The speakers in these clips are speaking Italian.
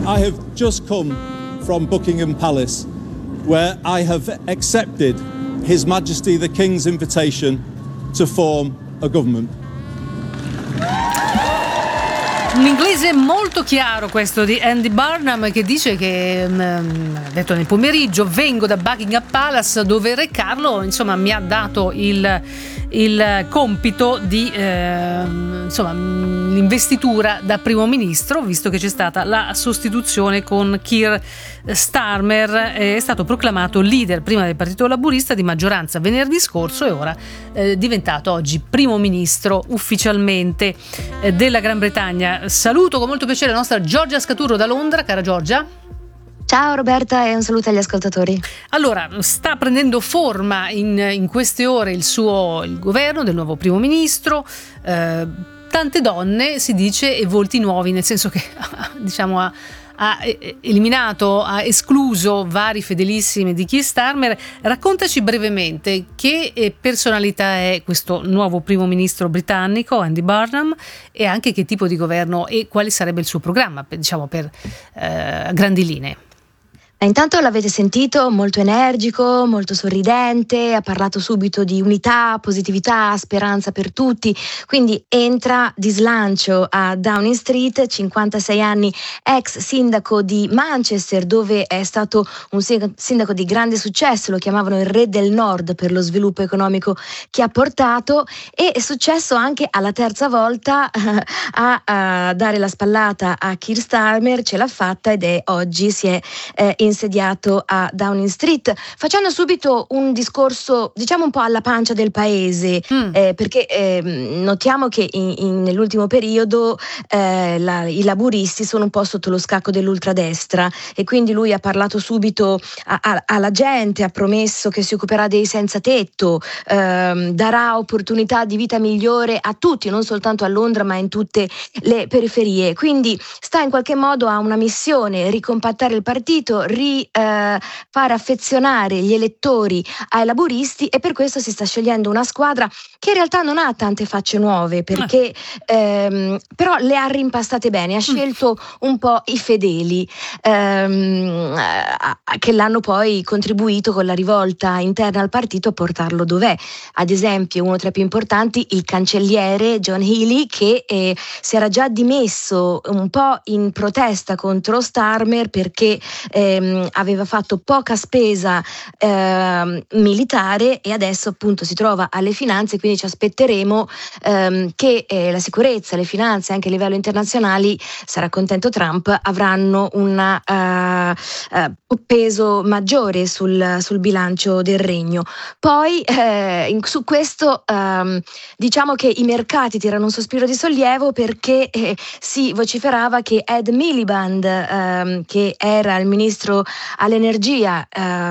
I have just come from Buckingham Palace, where I have accepted His Majesty the King's invitation to form a government. Un inglese molto chiaro questo di Andy Burnham, che dice che ha detto nel pomeriggio: vengo da Buckingham Palace dove Re Carlo insomma mi ha dato il compito di l'investitura da primo ministro, visto che c'è stata la sostituzione con Keir Starmer. È stato proclamato leader prima del Partito Laburista di maggioranza venerdì scorso e ora è diventato oggi primo ministro ufficialmente della Gran Bretagna. Saluto con molto piacere la nostra Giorgia Scaturro da Londra. Cara Giorgia. Ciao Roberta e un saluto agli ascoltatori. Allora, sta prendendo forma in queste ore il governo del nuovo primo ministro, tante donne si dice e volti nuovi, nel senso che diciamo ha eliminato, ha escluso vari fedelissimi di Keir Starmer. Raccontaci brevemente che personalità è questo nuovo primo ministro britannico, Andy Burnham, e anche che tipo di governo e quale sarebbe il suo programma, diciamo, per grandi linee. Intanto l'avete sentito, molto energico, molto sorridente, ha parlato subito di unità, positività, speranza per tutti, quindi entra di slancio a Downing Street, 56 anni, ex sindaco di Manchester, dove è stato un sindaco di grande successo, lo chiamavano il re del nord per lo sviluppo economico che ha portato, e è successo anche alla terza volta a dare la spallata a Keir Starmer, ce l'ha fatta ed oggi si è insediato a Downing Street, facendo subito un discorso diciamo un po' alla pancia del paese, perché notiamo che nell'ultimo periodo i laburisti sono un po' sotto lo scacco dell'ultradestra e quindi lui ha parlato subito alla gente, ha promesso che si occuperà dei senza tetto, darà opportunità di vita migliore a tutti, non soltanto a Londra ma in tutte le periferie, quindi sta in qualche modo a una missione: ricompattare il partito, far affezionare gli elettori ai laburisti, e per questo si sta scegliendo una squadra che in realtà non ha tante facce nuove, perché però le ha rimpastate bene, ha scelto un po' i fedeli che l'hanno poi contribuito con la rivolta interna al partito a portarlo dov'è. Ad esempio, uno tra i più importanti, il cancelliere John Healey, che si era già dimesso un po' in protesta contro Starmer perché aveva fatto poca spesa militare e adesso appunto si trova alle finanze, quindi ci aspetteremo che la sicurezza, le finanze anche a livello internazionale, sarà contento Trump, avranno un peso maggiore sul bilancio del regno. Poi su questo diciamo che i mercati tirano un sospiro di sollievo, perché si vociferava che Ed Miliband, che era il ministro all'energia,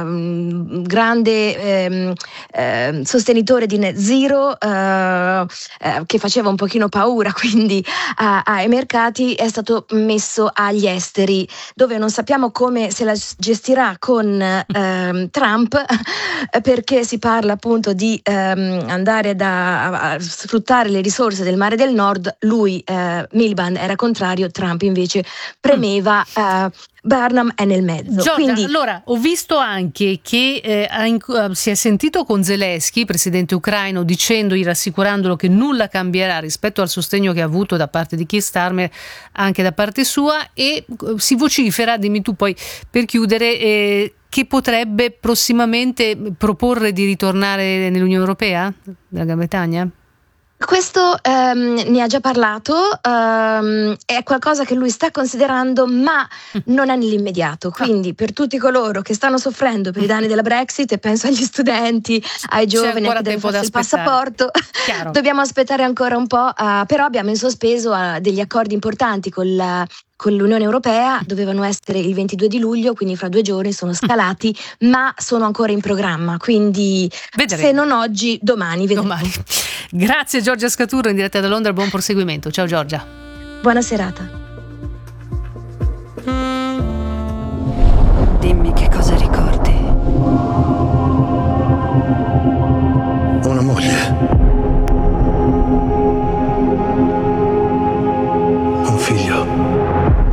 grande sostenitore di net zero, che faceva un pochino paura quindi ai mercati, è stato messo agli esteri, dove non sappiamo come se la gestirà con Trump, perché si parla appunto di andare a sfruttare le risorse del Mare del Nord. Lui, Miliband, era contrario, Trump invece premeva. Burnham è nel mezzo. Giorgia, quindi allora ho visto anche che si è sentito con Zelensky, presidente ucraino, dicendogli, rassicurandolo che nulla cambierà rispetto al sostegno che ha avuto da parte di Keir Starmer anche da parte sua, e si vocifera, dimmi tu poi per chiudere, che potrebbe prossimamente proporre di ritornare nell'Unione Europea, nella Gran Bretagna? Questo ne ha già parlato, è qualcosa che lui sta considerando, ma non è nell'immediato. Quindi per tutti coloro che stanno soffrendo per i danni della Brexit, e penso agli studenti, ai giovani che devono farsi il passaporto, dobbiamo aspettare ancora un po', però abbiamo in sospeso degli accordi importanti con l'Unione Europea, dovevano essere il 22 di luglio, quindi fra 2 giorni sono scalati, ma sono ancora in programma, quindi vedremo. Se non oggi, domani vedremo. Grazie Giorgia Scaturro in diretta da Londra, buon proseguimento. Ciao Giorgia. Buona serata.